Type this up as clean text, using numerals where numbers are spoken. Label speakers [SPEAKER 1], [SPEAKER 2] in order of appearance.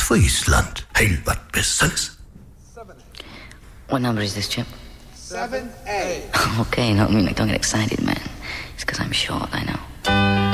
[SPEAKER 1] Friesland. Heil wat Besonderes.
[SPEAKER 2] What number is this, Chip?
[SPEAKER 3] 7A.
[SPEAKER 2] Okay, no, don't get excited, man. It's because I'm short, I know.